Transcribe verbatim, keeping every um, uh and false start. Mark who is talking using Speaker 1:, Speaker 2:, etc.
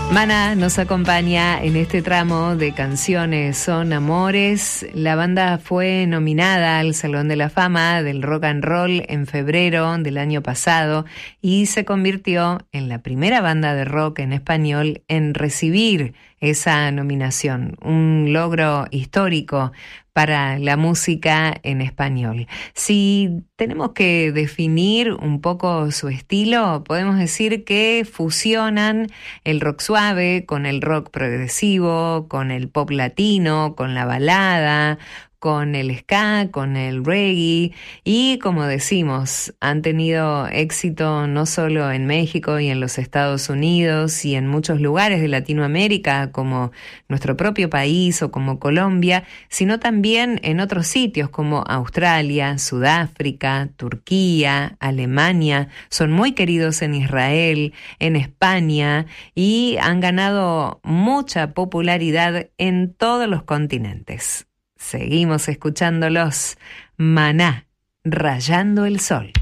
Speaker 1: Maná nos acompaña en este tramo de Canciones Son Amores. La banda fue nominada al Salón de la Fama del Rock and Roll en febrero del año pasado y se convirtió en la primera banda de rock en español en recibir esa nominación, un logro histórico para la música en español. Si tenemos que definir un poco su estilo, podemos decir que fusionan el rock suave con el rock progresivo, con el pop latino, con la balada, con el ska, con el reggae y, como decimos, han tenido éxito no solo en México y en los Estados Unidos y en muchos lugares de Latinoamérica como nuestro propio país o como Colombia, sino también en otros sitios como Australia, Sudáfrica, Turquía, Alemania. Son muy queridos en Israel, en España y han ganado mucha popularidad en todos los continentes. Seguimos escuchándolos. Maná, Rayando el Sol.